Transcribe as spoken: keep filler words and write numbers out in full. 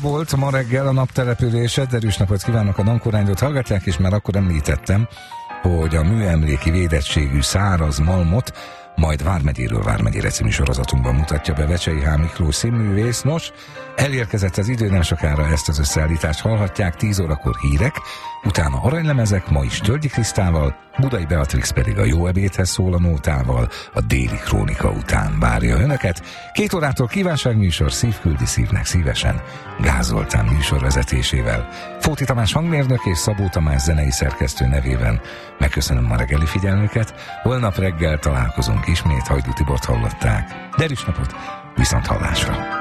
volt ma reggel a naptelepülése. Derűs napot kívánok, a Dankó Rádiót hallgatják, és már akkor említettem, hogy a műemléki védettségű száraz malmot majd Vármegyéről Vármegyére című sorozatunkban mutatja be Vecsei H. Miklós színművész. Nos, elérkezett az idő, nem sokára ezt az összeállítást hallhatják, tíz órakor hírek, utána aranylemezek, ma is Tölgyi Krisztával, Budai Beatrix pedig a Jó ebédhez szól a nótával, a Déli Krónika után várja önöket. Két órától kívánságműsor, Szív küldi szívnek szívesen, Gáz Zoltán műsorvezetésével. Fóti Tamás hangmérnök és Szabó Tamás zenei szerkesztő nevében megköszönöm ma reggeli figyelmüket. Holnap reggel találkozunk ismét, Hajdú Tibort hallották. Derűs napot, viszont hallásra!